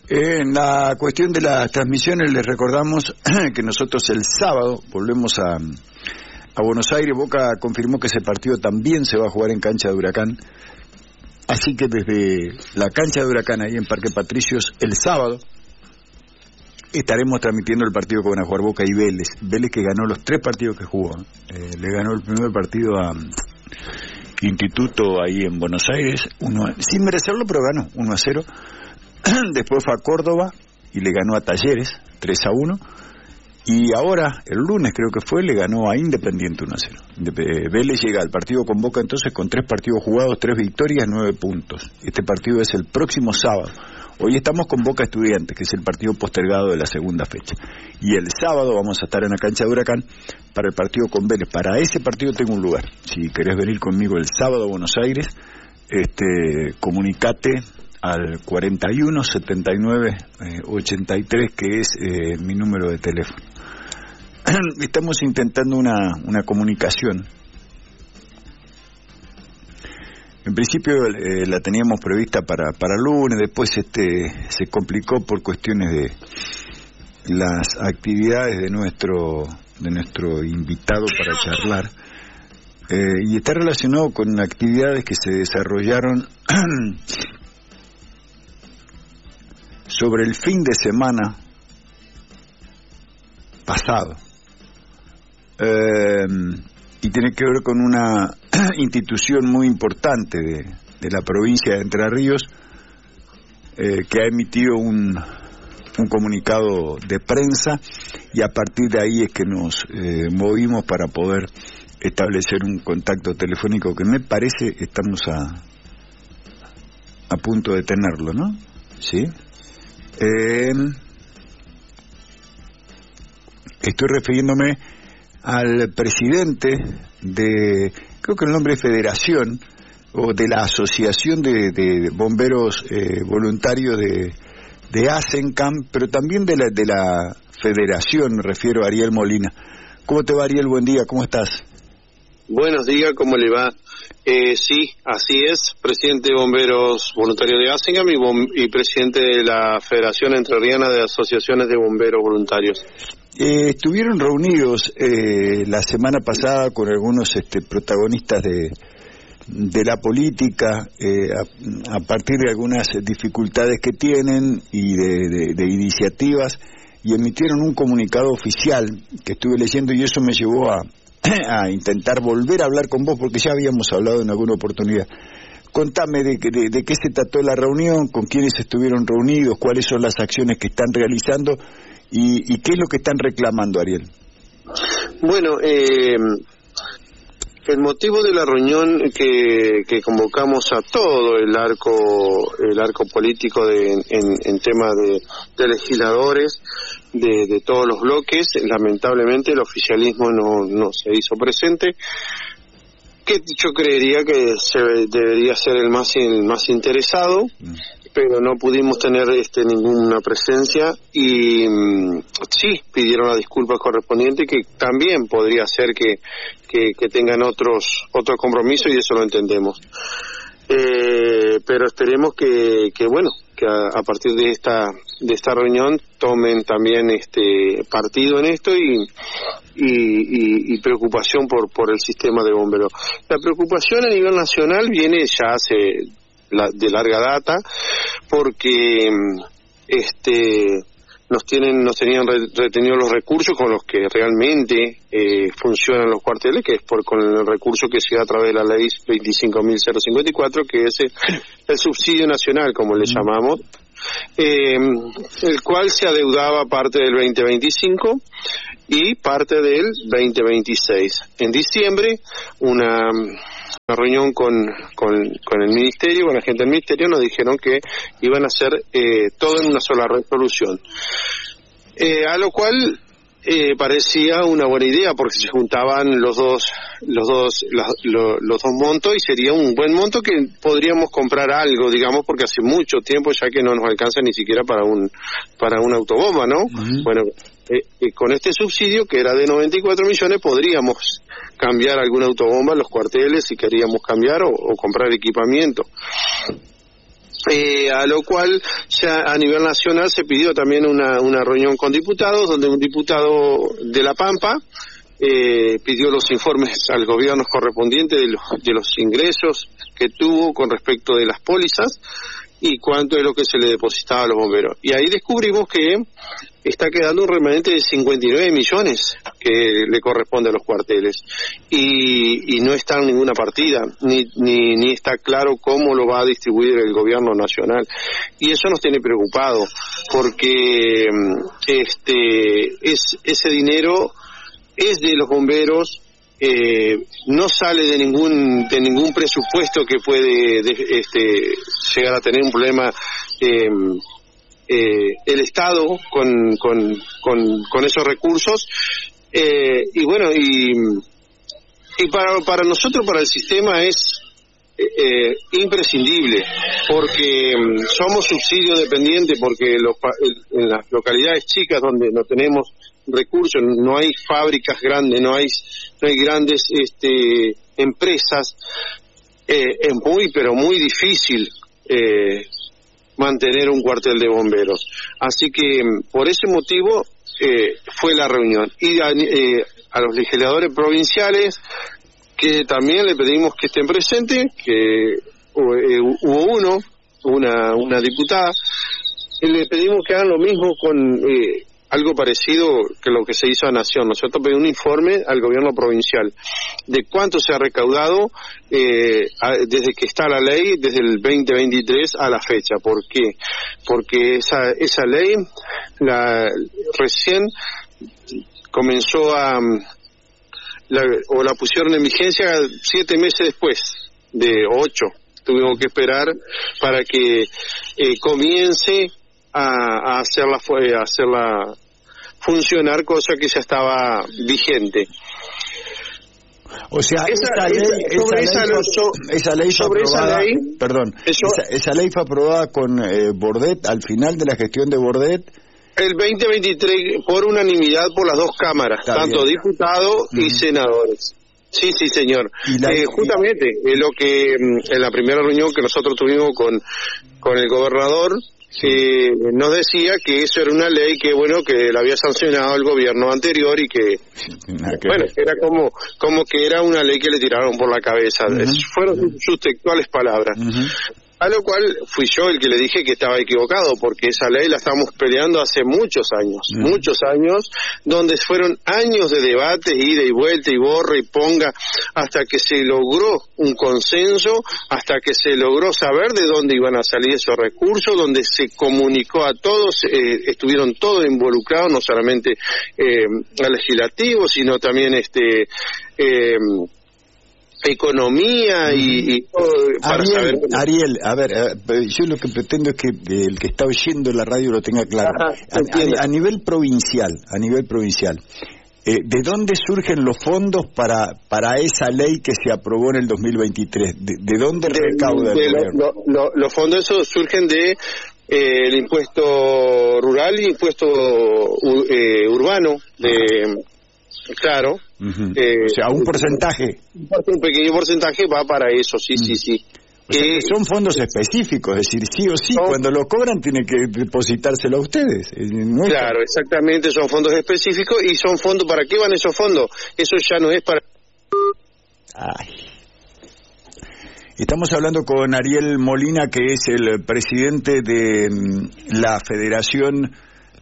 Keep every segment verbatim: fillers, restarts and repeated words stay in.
En la cuestión de las transmisiones les recordamos que nosotros el sábado volvemos a, a Buenos Aires. Boca confirmó que ese partido también se va a jugar en cancha de Huracán, así que desde la cancha de Huracán ahí en Parque Patricios el sábado estaremos transmitiendo el partido que van a jugar Boca y Vélez. Vélez que ganó los tres partidos que jugó, eh, le ganó el primer partido a Instituto ahí en Buenos Aires, uno, sin merecerlo, pero ganó uno a cero. Después fue a Córdoba y le ganó a Talleres tres a uno, y ahora el lunes creo que fue, le ganó a Independiente uno a cero. Vélez llega al partido con Boca entonces con tres partidos jugados, tres victorias, nueve puntos. Este partido es el próximo sábado. Hoy estamos con Boca Estudiantes, que es el partido postergado de la segunda fecha, y el sábado vamos a estar en la cancha de Huracán para el partido con Vélez. Para ese partido tengo un lugar, si querés venir conmigo el sábado a Buenos Aires, este, comunicate al cuarenta y uno setenta y nueve ochenta y tres, que es eh, mi número de teléfono. Estamos intentando una, una comunicación. En principio eh, la teníamos prevista para para lunes, después este se complicó por cuestiones de las actividades de nuestro de nuestro invitado para charlar, eh, y está relacionado con actividades que se desarrollaron sobre el fin de semana pasado, eh, y tiene que ver con una institución muy importante de, de la provincia de Entre Ríos, eh, que ha emitido un, un comunicado de prensa, y a partir de ahí es que nos eh, movimos para poder establecer un contacto telefónico que me parece estamos a a punto de tenerlo, ¿no? ¿Sí? Eh, estoy refiriéndome al presidente de, creo que el nombre es Federación, o de la Asociación de, de Bomberos eh, Voluntarios de, de ASENCAM, pero también de la, de la Federación, me refiero a Ariel Molina. ¿Cómo te va, Ariel? Buen día, ¿cómo estás? Buenos días, ¿cómo le va? Eh, sí, así es, presidente de Bomberos Voluntarios de ASENCAM y, bom- y presidente de la Federación Entrerriana de Asociaciones de Bomberos Voluntarios. Eh, estuvieron reunidos eh, la semana pasada con algunos este, protagonistas de, de la política, eh, a, a partir de algunas dificultades que tienen y de, de, de iniciativas, y emitieron un comunicado oficial que estuve leyendo, y eso me llevó a, a intentar volver a hablar con vos, porque ya habíamos hablado en alguna oportunidad. Contame de, de, de qué se trató la reunión, con quiénes estuvieron reunidos, cuáles son las acciones que están realizando y, y qué es lo que están reclamando, Ariel. Bueno, eh, el motivo de la reunión que, que convocamos a todo el arco el arco político de, en, en tema de, de legisladores de, de todos los bloques, lamentablemente el oficialismo no, no se hizo presente, que yo creería que se debería ser el más el más interesado, mm. pero no pudimos tener este ninguna presencia, y mmm, sí pidieron las disculpas correspondientes, que también podría ser que, que, que tengan otros otros compromisos, y eso lo entendemos. Eh, pero esperemos que, que bueno, que a, a partir de esta de esta reunión tomen también este partido en esto y y, y, y preocupación por por el sistema de bomberos. La preocupación a nivel nacional viene ya hace la, de larga data, porque este nos tienen nos tenían retenido los recursos con los que realmente eh, funcionan los cuarteles, que es por con el recurso que se da a través de la ley veinticinco mil cincuenta y cuatro, que es el, el subsidio nacional, como le llamamos, eh, el cual se adeudaba parte del veinte veinticinco y parte del veinte veintiséis. En diciembre, una una reunión con, con con el ministerio, con la gente del ministerio, nos dijeron que iban a hacer eh, todo en una sola resolución, eh, a lo cual eh, parecía una buena idea, porque se juntaban los dos los dos los, los, los dos montos, y sería un buen monto que podríamos comprar algo, digamos, porque hace mucho tiempo ya que no nos alcanza ni siquiera para un para una autobomba, ¿no? Uh-huh. Bueno, eh, eh, con este subsidio, que era de noventa y cuatro millones, podríamos cambiar alguna autobomba en los cuarteles si queríamos cambiar, o, o comprar equipamiento. Eh, a lo cual ya a nivel nacional se pidió también una, una reunión con diputados, donde un diputado de La Pampa eh, pidió los informes al gobierno correspondiente de los, de los ingresos que tuvo con respecto de las pólizas y cuánto es lo que se le depositaba a los bomberos. Y ahí descubrimos que está quedando un remanente de cincuenta y nueve millones que le corresponde a los cuarteles. Y, y no está en ninguna partida, ni, ni, ni está claro cómo lo va a distribuir el gobierno nacional. Y eso nos tiene preocupado, porque este es ese dinero es de los bomberos. Eh, no sale de ningún de ningún presupuesto que puede de, este, llegar a tener un problema eh, eh, el Estado con con, con, con esos recursos eh, y bueno y y para para nosotros, para el sistema, es eh, imprescindible, porque um, somos subsidio dependiente, porque los, en las localidades chicas donde no tenemos recursos, no hay fábricas grandes, no hay no hay grandes este empresas, eh, es muy pero muy difícil eh, mantener un cuartel de bomberos. Así que por ese motivo eh, fue la reunión. Y a, eh, a los legisladores provinciales, que también le pedimos que estén presentes, que eh, hubo uno, una una diputada, y le pedimos que hagan lo mismo con eh, algo parecido que lo que se hizo a Nación. Nosotros pedimos un informe al gobierno provincial de cuánto se ha recaudado eh, a, desde que está la ley, desde el veinte veintitrés a la fecha. ¿Por qué? Porque esa esa ley la recién comenzó a la, o la pusieron en vigencia siete meses después, de ocho. Tuvimos que esperar para que eh, comience a, a hacerla a hacerla funcionar, cosa que ya estaba vigente. O sea, esa, esa, ley, esa, sobre esa, ley, so, esa ley fue sobre aprobada, esa ley, perdón, eso, esa, esa ley fue aprobada con eh, Bordet, al final de la gestión de Bordet. El veinte veintitrés por unanimidad por las dos cámaras, Está tanto bien. diputados uh-huh. y senadores. Sí, sí, señor. La, eh, justamente, es lo que en la primera reunión que nosotros tuvimos con, con el gobernador, sí. eh, nos decía que eso era una ley que, bueno, que la había sancionado el gobierno anterior y que, que bueno, ver. era como como que era una ley que le tiraron por la cabeza. Uh-huh. Es, fueron uh-huh. sus textuales palabras. Uh-huh. A lo cual fui yo el que le dije que estaba equivocado, porque esa ley la estábamos peleando hace muchos años, mm. muchos años, donde fueron años de debate, ida y vuelta y borra y ponga, hasta que se logró un consenso, hasta que se logró saber de dónde iban a salir esos recursos, donde se comunicó a todos, eh, estuvieron todos involucrados, no solamente eh, al legislativo, sino también este... Eh, economía y, y todo para Ariel, saber. Ariel, a ver, yo lo que pretendo es que el que está oyendo la radio lo tenga claro. Ajá, a, a, a nivel provincial, a nivel provincial, eh, ¿de dónde surgen los fondos para para esa ley que se aprobó en el dos mil veintitrés? ¿De, de dónde de, recauda de el lo, gobierno? Lo, lo, los fondos esos surgen de eh, el impuesto rural y impuesto eh, urbano de... Claro. Uh-huh. eh, o sea, un porcentaje. Un pequeño porcentaje va para eso, sí, uh-huh. sí, sí. O sea, que son fondos específicos, es decir, sí o sí, son... cuando lo cobran tienen que depositárselo a ustedes. No claro, es... exactamente, son fondos específicos. ¿Y son fondos para qué van esos fondos? Eso ya no es para... Ay. Estamos hablando con Ariel Molina, que es el presidente de la Federación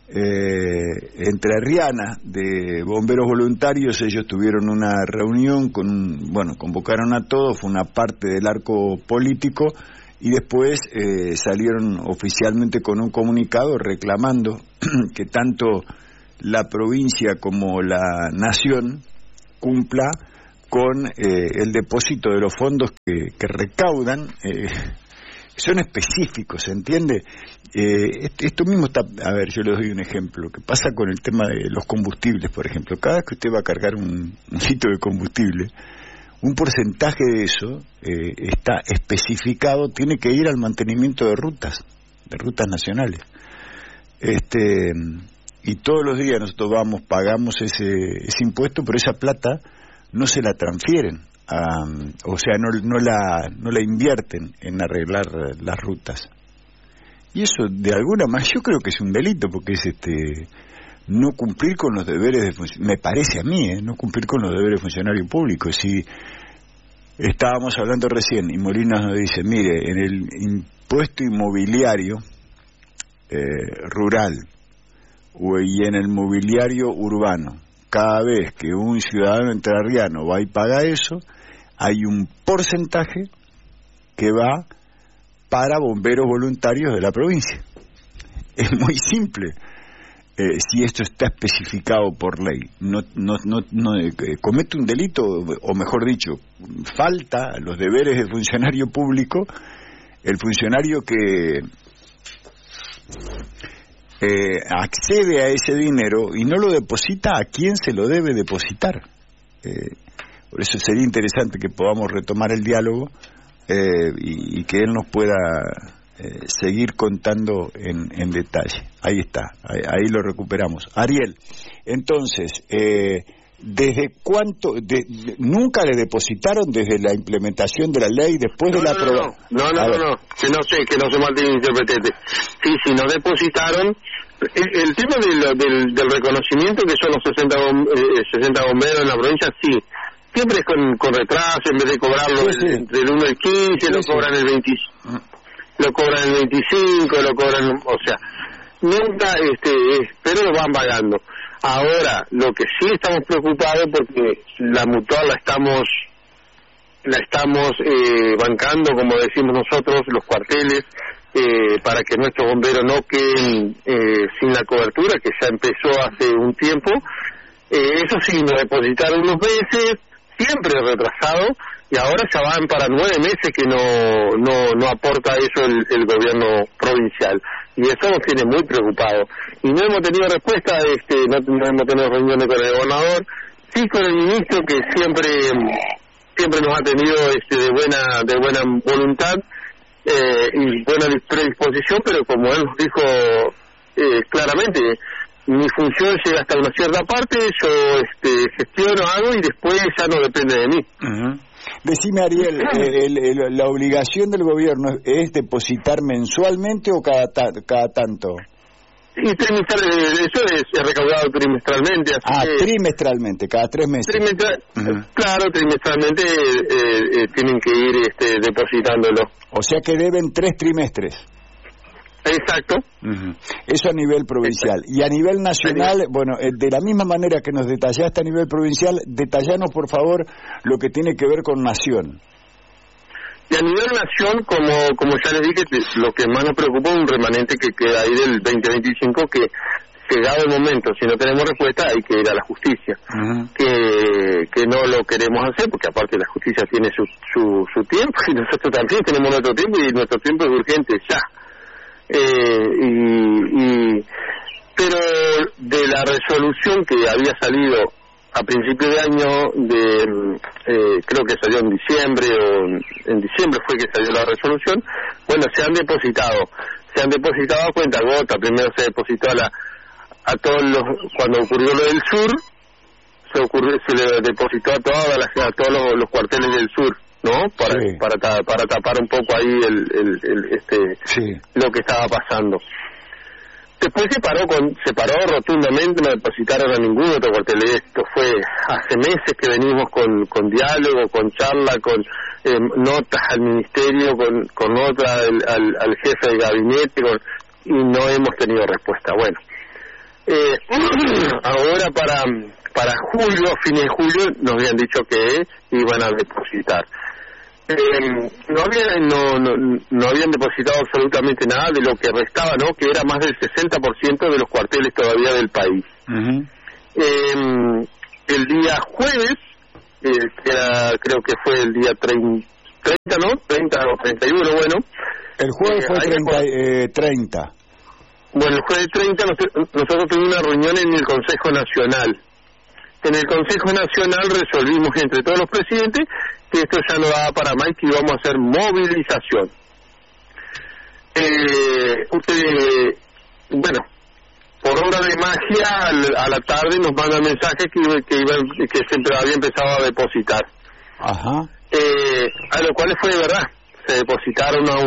Eh, entrerriana de bomberos voluntarios. Ellos tuvieron una reunión con, bueno, convocaron a todos, fue una parte del arco político y después eh, salieron oficialmente con un comunicado reclamando que tanto la provincia como la nación cumpla con eh, el depósito de los fondos que, que recaudan. eh, Son específicos, ¿se entiende? Eh, esto mismo está... A ver, yo les doy un ejemplo. ¿Qué pasa con el tema de los combustibles, por ejemplo? Cada vez que usted va a cargar un, un litro de combustible, un porcentaje de eso eh, está especificado, tiene que ir al mantenimiento de rutas, de rutas nacionales. Este y todos los días nosotros vamos, pagamos ese, ese impuesto, pero esa plata no se la transfieren. Um, o sea, no, no la no la invierten en arreglar las rutas. Y eso, de alguna manera, yo creo que es un delito, porque es este no cumplir con los deberes de funcionario, me parece a mí, ¿eh? no cumplir con los deberes de funcionario público. Si estábamos hablando recién, y Molinas nos dice, mire, en el impuesto inmobiliario eh, rural y en el mobiliario urbano, cada vez que un ciudadano entrerriano va y paga eso, hay un porcentaje que va para bomberos voluntarios de la provincia. Es muy simple. Eh, si esto está especificado por ley, no, no, no, no eh, comete un delito, o mejor dicho, falta los deberes de funcionario público, el funcionario que eh, accede a ese dinero y no lo deposita a quien se lo debe depositar. Eh, por eso sería interesante que podamos retomar el diálogo eh, y, y que él nos pueda Eh, seguir contando en, en detalle. Ahí está, ahí, ahí lo recuperamos. Ariel, entonces, eh, ¿desde cuánto? De, de, ¿Nunca le depositaron desde la implementación de la ley, después no, de la no, aprobación? No, no, no, no, no, que no sé, que no se malinterprete. Sí, sí, nos depositaron. El, el tema del, del, del reconocimiento, que son los sesenta, eh, sesenta bomberos en la provincia, sí. Siempre es con, con retraso, en vez de cobrarlo sí, sí. entre el uno y el quince, sí, lo sí. cobran el veinticinco. Lo cobran el veinticinco, lo cobran, o sea, nunca, este, pero lo van pagando. Ahora, lo que sí estamos preocupados porque la mutual la estamos, la estamos eh, bancando, como decimos nosotros, los cuarteles, eh, para que nuestros bomberos no queden eh, sin la cobertura, que ya empezó hace un tiempo. Eh, eso sí, nos depositaron unos meses, siempre retrasado, y ahora ya van para nueve meses que no no no aporta eso el, el gobierno provincial, y eso nos tiene muy preocupados. Y no hemos tenido respuesta, este no, no hemos tenido reuniones con el gobernador, sí con el ministro, que siempre siempre nos ha tenido este de buena de buena voluntad eh, y buena predisposición, pero como él nos dijo eh, claramente, mi función llega hasta una cierta parte, yo este gestiono, hago, y después ya no depende de mí. Uh-huh. Decime, Ariel, el, el, ¿la obligación del gobierno es depositar mensualmente o cada, ta, cada tanto? Y trimestral, eso es, es recaudado trimestralmente. Así ah, que, trimestralmente, cada tres meses. Trimestral, uh-huh. Claro, trimestralmente eh, eh, tienen que ir este, depositándolo. O sea que deben tres trimestres. Exacto. Uh-huh. Eso a nivel provincial. Exacto. Y a nivel nacional, bueno, de la misma manera que nos detallaste a nivel provincial, detallanos por favor lo que tiene que ver con nación. Y a nivel nación, como como ya les dije, lo que más nos preocupa es un remanente que queda ahí del veinte veinticinco, que llegado el momento, si no tenemos respuesta, hay que ir a la justicia. Uh-huh. que que no lo queremos hacer, porque aparte la justicia tiene su, su, su tiempo, y nosotros también tenemos nuestro tiempo, y nuestro tiempo es urgente ya. Eh, y, y pero de la resolución que había salido a principio de año, de eh, creo que salió en diciembre, o en diciembre fue que salió la resolución, bueno, se han depositado se han depositado a cuenta gota. Primero se depositó a la a todos los, cuando ocurrió lo del sur, se ocurrió se le depositó a todas las, a todos los, los cuarteles del sur, ¿no? Para sí. para ta, para tapar un poco ahí el, el, el este sí. lo que estaba pasando. Después se paró con se paró rotundamente, no depositaron a ningún otro cuartel. Esto fue hace meses que venimos con con diálogo, con charla, con eh, notas al ministerio, con con otra al, al, al jefe de gabinete, con, y no hemos tenido respuesta. Bueno, eh, ahora para para julio, fines de julio, nos habían dicho que iban a depositar. Eh, no habían no, no, no habían depositado absolutamente nada de lo que restaba, ¿no? Que era más del sesenta por ciento de los cuarteles todavía del país. Uh-huh. Eh, el día jueves, eh, que era, creo que fue el día treinta, ¿no? treinta o treinta y uno, bueno. El jueves eh, fue treinta, eh, treinta. Bueno, el jueves treinta nosotros tuvimos una reunión en el Consejo Nacional. En el Consejo Nacional resolvimos entre todos los presidentes que esto ya no daba para más y que íbamos a hacer movilización. Eh, usted, bueno, por obra de magia, a la tarde nos mandan mensajes que, que, iban, que siempre había empezado a depositar. Ajá. Eh, a lo cual fue de verdad. Se depositaron a unas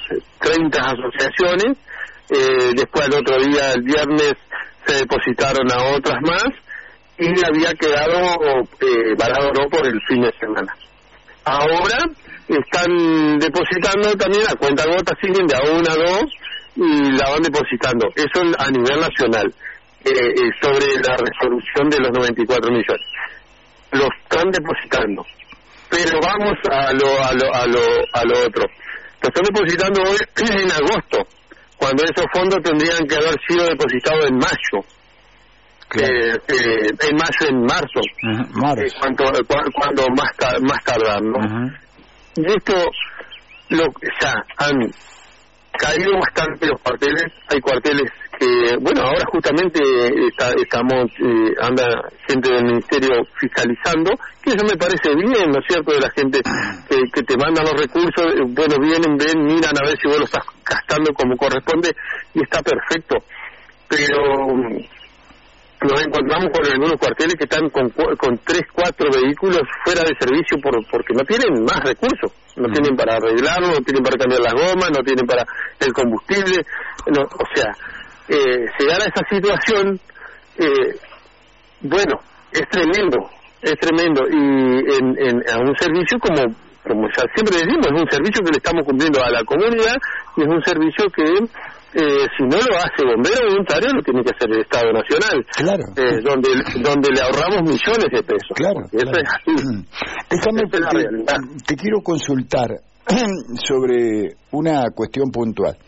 treinta asociaciones, eh, después al otro día, el viernes, se depositaron a otras más, y había quedado eh, varado no por el fin de semana. Ahora están depositando también a cuenta gota, siguen de a una a dos, y la van depositando. Eso a nivel nacional, eh, eh, sobre la resolución de los noventa y cuatro millones. Lo están depositando. Pero vamos a lo, a lo, a lo, a lo otro. Lo están depositando hoy en agosto, cuando esos fondos tendrían que haber sido depositados en mayo. Claro. Eh, eh, en mayo, en marzo, uh-huh. eh, cuando, cuando más tar, más tardar, ¿no? Uh-huh. Y esto, lo, ya han caído bastante los cuarteles. Hay cuarteles que, bueno, ahora justamente está, estamos, eh, anda gente del ministerio fiscalizando, que eso me parece bien, ¿no es cierto?, de la gente que, que te manda los recursos, bueno, vienen, ven, miran a ver si vos lo estás gastando como corresponde, y está perfecto. Pero nos encontramos con algunos cuarteles que están con, con tres, cuatro vehículos fuera de servicio por, porque no tienen más recursos, no mm. tienen para arreglarlo, no tienen para cambiar las gomas, no tienen para el combustible, no, o sea, eh, llegar a esa situación, eh, bueno, es tremendo, es tremendo, y en, en a un servicio como, como ya siempre decimos, es un servicio que le estamos cumpliendo a la comunidad, y es un servicio que Eh, si no lo hace bombero voluntario, lo tiene que hacer el Estado Nacional, claro, eh, donde donde le ahorramos millones de pesos. Claro, eso claro. es así. Déjame, es la realidad. Te, te quiero consultar sobre una cuestión puntual.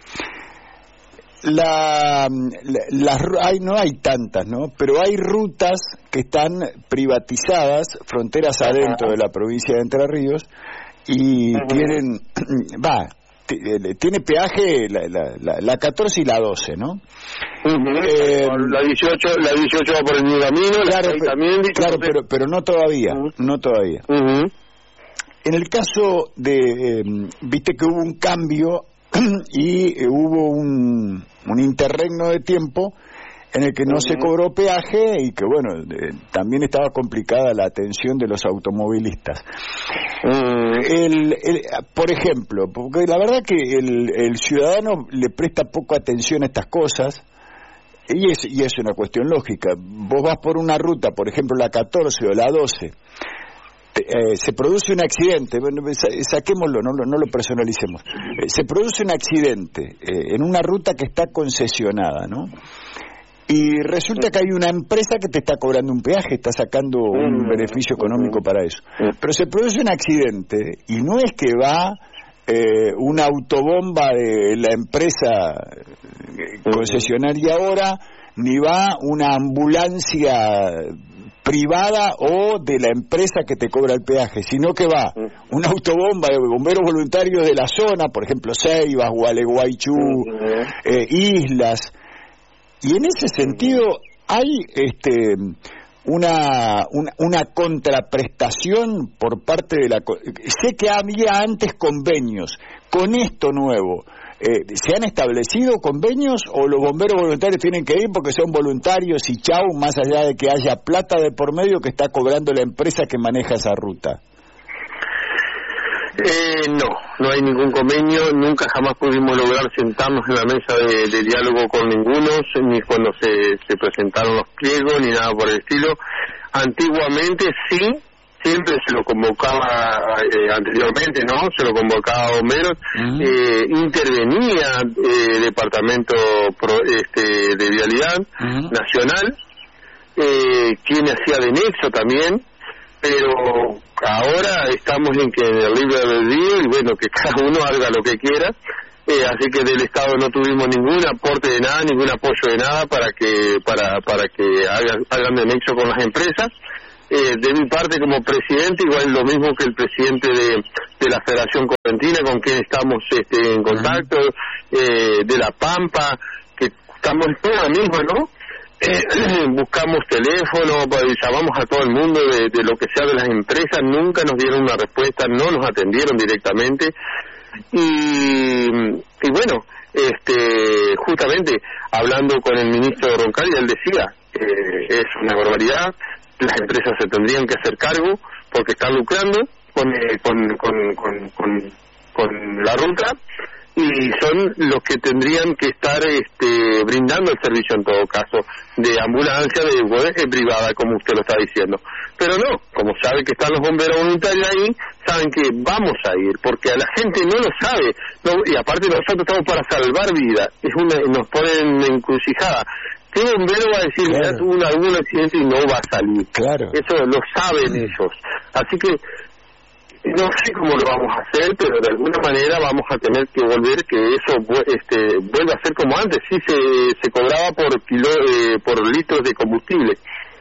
La, la, las hay no hay tantas, ¿no? Pero hay rutas que están privatizadas, fronteras adentro de la provincia de Entre Ríos, y uh-huh. tienen, va. tiene peaje la, la, la, la catorce y la doce, ¿no? Uh-huh. Eh, la dieciocho la dieciocho va por el mismo camino, claro, la también, claro, pero pero no todavía, uh-huh. no todavía. Uh-huh. En el caso de, eh, viste que hubo un cambio y eh, hubo un, un interregno de tiempo en el que no uh-huh. se cobró peaje y que, bueno, eh, también estaba complicada la atención de los automovilistas. Uh-huh. El, el, por ejemplo, porque la verdad que el, el ciudadano le presta poco atención a estas cosas, y es, y es una cuestión lógica. Vos vas por una ruta, por ejemplo la catorce o la doce, te, eh, se produce un accidente, bueno, saquémoslo, no, no lo personalicemos, eh, se produce un accidente eh, en una ruta que está concesionada, ¿no? Y resulta que hay una empresa que te está cobrando un peaje, está sacando un beneficio económico para eso. Pero se produce un accidente y no es que va eh, una autobomba de la empresa concesionaria ahora, ni va una ambulancia privada o de la empresa que te cobra el peaje, sino que va una autobomba de bomberos voluntarios de la zona, por ejemplo Ceibas, Gualeguaychú, eh, Islas. Y en ese sentido hay este una, una una contraprestación por parte de la... Sé que había antes convenios. Con esto nuevo, eh, ¿se han establecido convenios o los bomberos voluntarios tienen que ir porque son voluntarios y chau, más allá de que haya plata de por medio que está cobrando la empresa que maneja esa ruta? Eh, no, no hay ningún convenio, nunca jamás pudimos lograr sentarnos en la mesa de, de diálogo con ninguno, ni cuando se, se presentaron los pliegos, ni nada por el estilo. Antiguamente sí, siempre se lo convocaba, eh, anteriormente, ¿no? Se lo convocaba a bomberos, uh-huh. eh, intervenía eh, Departamento pro, este, de Vialidad uh-huh. Nacional, eh, quien hacía de nexo también, pero ahora estamos en que en el libre albedrío y bueno, que cada uno haga lo que quiera, eh, así que del Estado no tuvimos ningún aporte de nada, ningún apoyo de nada para que para para que hagan, hagan de nexo con las empresas. Eh, de mi parte como presidente, igual lo mismo que el presidente de, de la Federación Correntina, con quien estamos este, en contacto, eh, de La Pampa, que estamos todos lo mismo, ¿no? Eh, buscamos teléfono, llamamos a todo el mundo de, de lo que sea de las empresas, nunca nos dieron una respuesta, no nos atendieron directamente y, y bueno, este justamente hablando con el ministro Roncalli, él decía, eh, es una barbaridad, las empresas se tendrían que hacer cargo porque están lucrando con, eh, con, con, con, con, con la ruta y son los que tendrían que estar este, brindando el servicio en todo caso, de ambulancia, de, de privada, como usted lo está diciendo. Pero no, como sabe que están los bomberos voluntarios ahí, saben que vamos a ir, porque a la gente no lo sabe, no, y aparte nosotros estamos para salvar vidas, es una, nos ponen en encrucijada. ¿Qué bombero va a decir, claro, mira, tuvo un, algún accidente y no va a salir? Claro. Eso lo saben ellos. Así que no sé cómo lo vamos a hacer, pero de alguna manera vamos a tener que volver que eso este, vuelva a ser como antes. Sí se, se cobraba por kilo, eh, por litros de combustible,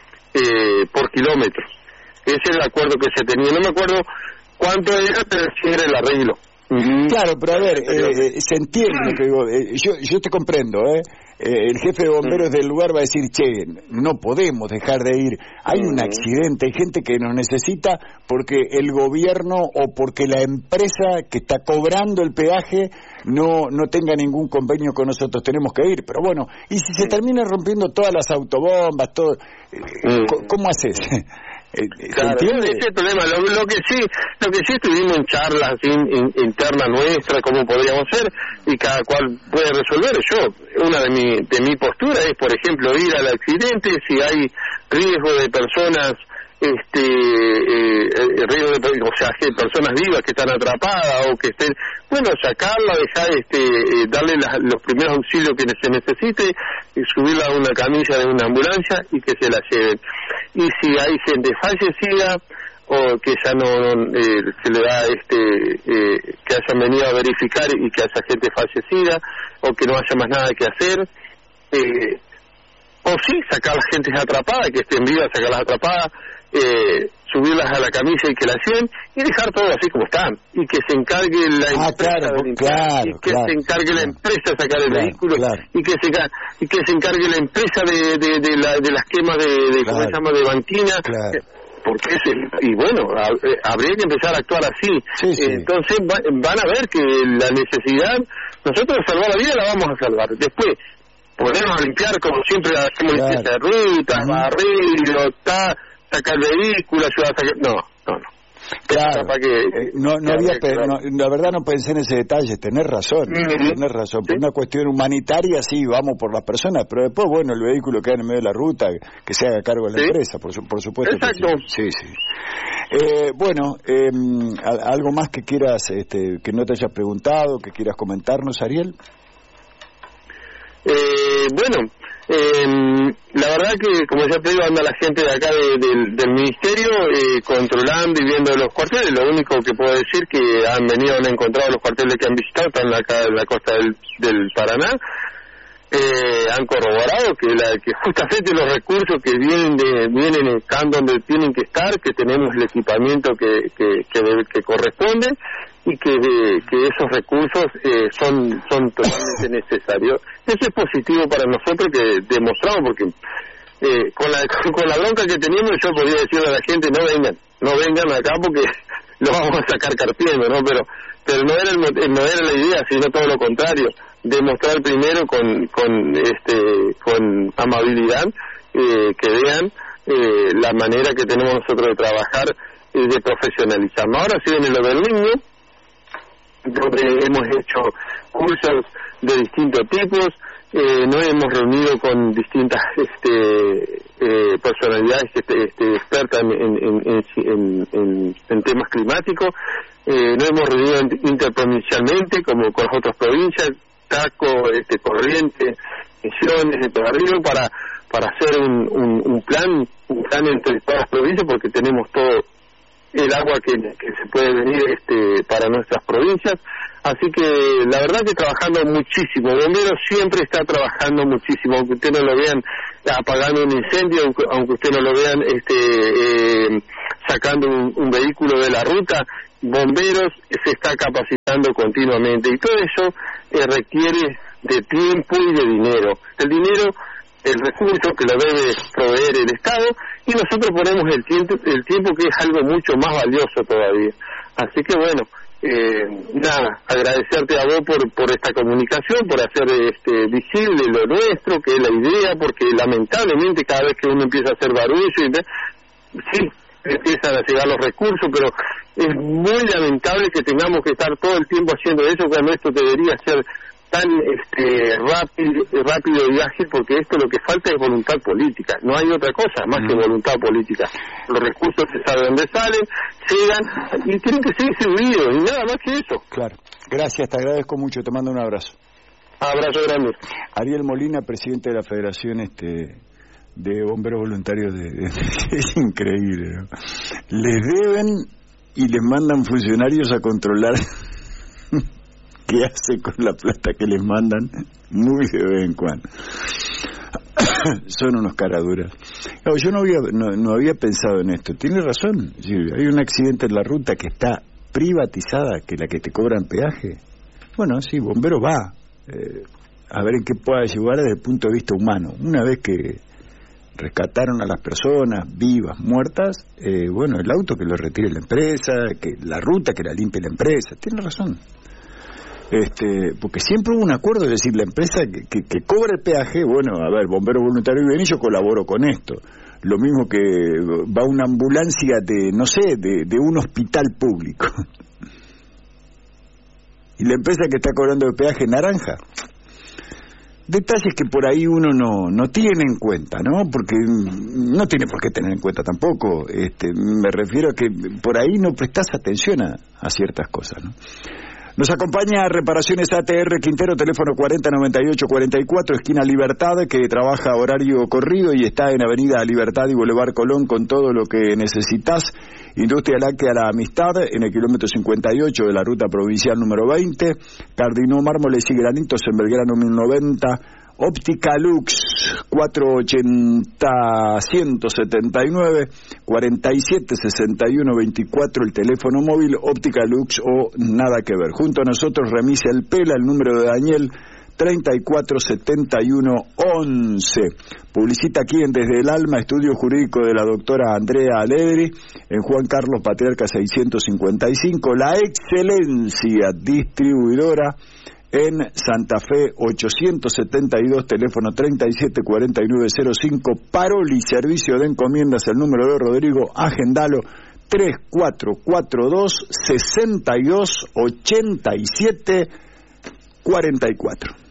eh, por kilómetros. Ese es el acuerdo que se tenía. No me acuerdo cuánto era, pero sí era el arreglo. Uh-huh. Claro, pero a ver, eh, se entiende, que digo, eh, yo, yo te comprendo, ¿eh? Eh, el jefe de bomberos del lugar va a decir, che, no podemos dejar de ir, hay un accidente, hay gente que nos necesita porque el gobierno o porque la empresa que está cobrando el peaje no no tenga ningún convenio con nosotros, tenemos que ir. Pero bueno, y si se termina rompiendo todas las autobombas, todo, eh, ¿cómo haces? Claro, ese es el problema. Lo, lo que sí, lo que sí estuvimos en charlas in, in, internas nuestras, cómo podríamos ser, y cada cual puede resolver. Yo, una de mi de mi postura es, por ejemplo, ir al accidente si hay riesgo de personas, este, eh, riesgo de, o sea, que personas vivas que están atrapadas o que estén, bueno, sacarla, dejar, este, eh, darle las, los primeros auxilios que se necesite, y subirla a una camilla de una ambulancia y que se la lleven. Y si hay gente fallecida o que ya no eh, se le da este eh, que hayan venido a verificar y que haya gente fallecida o que no haya más nada que hacer, eh, o sí sacar las gentes atrapadas, que estén vivas, sacarlas atrapadas, eh, subirlas a la camilla y que la lleven y dejar todo así como están, y que se encargue la ah, empresa claro, de limpiar, claro, y que claro, se encargue claro, la empresa de sacar el claro, vehículo, claro. y que se y que se encargue la empresa de de, de, la, de las quemas de, de claro, ¿cómo se llama?, de banquina, claro, porque es el, y bueno, a, eh, habría que empezar a actuar así. Sí, sí. Entonces va, van a ver que la necesidad, nosotros salvar la vida la vamos a salvar, después ponernos a limpiar como siempre hacemos, claro, limpieza de rutas, uh-huh, barrer, ta, sacar el vehículo, ayudar a sacar, no, no, no. Claro, que, eh, no, no había, que, no, la verdad no pensé en ese detalle, tenés razón, uh-huh, tenés razón, por ¿sí? Una cuestión humanitaria sí, vamos por las personas, pero después, bueno, el vehículo queda en medio de la ruta, que se haga cargo de la ¿sí? empresa, por, por supuesto. Exacto. Que sí, sí, sí. Eh, bueno, eh, ¿algo más que quieras, este, que no te haya preguntado, que quieras comentarnos, Ariel? Eh, bueno, eh, la verdad que, como ya te digo, anda la gente de acá de, de, del ministerio eh, controlando y viendo los cuarteles. Lo único que puedo decir que han venido, han encontrado los cuarteles que han visitado, están acá en la costa del, del Paraná. Eh, han corroborado que la que justamente los recursos que vienen de vienen están donde tienen que estar, que tenemos el equipamiento que que que, debe, que corresponde, y que de, que esos recursos eh, son son totalmente necesarios. Eso es positivo para nosotros, que demostramos, porque eh, con la con la bronca que teníamos, yo podía decirle a la gente, no vengan, no vengan acá porque lo vamos a sacar carpiendo, ¿no? Pero pero no era el, no era la idea, sino todo lo contrario, demostrar primero con con este con amabilidad, eh, que vean eh, la manera que tenemos nosotros de trabajar y de profesionalizarnos. Ahora sí viene lo del niño, donde hemos hecho cursos de distintos tipos, eh, nos hemos reunido con distintas este, eh, personalidades este, este, expertas en, en, en, en, en, en temas climáticos, eh, nos hemos reunido interprovincialmente como con las otras provincias, Taco, este, Corrientes, Misiones, de Perarrío, para para hacer un, un, un plan, un plan entre todas las provincias, porque tenemos todo el agua que, que se puede venir este para nuestras provincias. Así que la verdad que trabajando muchísimo, Bomberos siempre está trabajando muchísimo, aunque usted no lo vean apagando un incendio, aunque, aunque usted no lo vean este eh, sacando un, un vehículo de la ruta, Bomberos se está capacitando continuamente, y todo eso eh, requiere de tiempo y de dinero. El dinero, el recurso que lo debe proveer el Estado, y nosotros ponemos el tiempo, el tiempo que es algo mucho más valioso todavía. Así que bueno, eh, nada, agradecerte a vos por por esta comunicación, por hacer este visible lo nuestro, que es la idea, porque lamentablemente cada vez que uno empieza a hacer barullo, y, sí, empiezan a llegar los recursos, pero es muy lamentable que tengamos que estar todo el tiempo haciendo eso cuando esto debería ser tan este, rápido, rápido y ágil, porque esto lo que falta es voluntad política, no hay otra cosa más mm. que voluntad política. Los recursos se sabe dónde salen, llegan y tienen que ser distribuidos, y nada más que eso. Claro, gracias, te agradezco mucho, te mando un abrazo. Abrazo grande. Ariel Molina, presidente de la Federación este de Bomberos Voluntarios de, de, de es increíble, ¿no? Les deben y les mandan funcionarios a controlar qué hace con la plata que les mandan muy de vez en cuando. Son unos caraduras. No, yo no había no, no había pensado en esto. Tiene razón, Silvia. Hay un accidente en la ruta que está privatizada, que la que te cobran peaje. Bueno, sí, bombero va eh, a ver en qué pueda ayudar desde el punto de vista humano. Una vez que rescataron a las personas vivas, muertas, eh, bueno, el auto que lo retire la empresa, que la ruta que la limpie la empresa. Tiene razón. Este, porque siempre hubo un acuerdo, es decir, la empresa que, que, que cobra el peaje, bueno, a ver, bombero voluntario y bien, yo colaboro con esto. Lo mismo que va una ambulancia de, no sé, de, de un hospital público. Y la empresa que está cobrando el peaje naranja. Detalles que por ahí uno no, no tiene en cuenta, ¿no? Porque no tiene por qué tener en cuenta tampoco. Este, me refiero a que por ahí no prestás atención a, a ciertas cosas, ¿no? Nos acompaña Reparaciones A T R Quintero, teléfono cuarenta noventa y ocho cuarenta y cuatro, esquina Libertad, que trabaja horario corrido y está en Avenida Libertad y Boulevard Colón con todo lo que necesitas. Industria Láctea La Amistad, en el kilómetro cincuenta y ocho de la ruta provincial número veinte. Cardinó Mármoles y Granitos en Belgrano mil noventa. Óptica Lux, cuatrocientos ochenta, ciento setenta y nueve, cuarenta y siete, sesenta y uno, veinticuatro, el teléfono móvil, Óptica Lux o nada que ver. Junto a nosotros, Remise El Pela, el número de Daniel, treinta y cuatro, setenta y uno, once. Publicita aquí en Desde el Alma, estudio jurídico de la doctora Andrea Alegri, en Juan Carlos Patriarca seiscientos cincuenta y cinco, la excelencia distribuidora en Santa Fe ochocientos setenta y dos, teléfono treinta y siete, cuarenta y nueve, cero cinco, Paroli, servicio de encomiendas, el número de Rodrigo, agendalo, tres cuatro cuatro dos, sesenta y dos, ochenta y siete, cuarenta y cuatro.